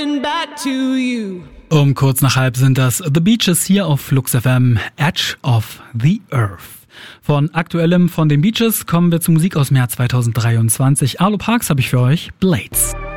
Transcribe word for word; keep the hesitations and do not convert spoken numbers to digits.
Back to you. Um kurz nach halb sind das The Beaches hier auf Flux F M, Edge of the Earth. Von Aktuellem von den Beaches kommen wir zu Musik aus dem Jahr zweitausenddreiundzwanzig. Arlo Parks habe ich für euch, Blades.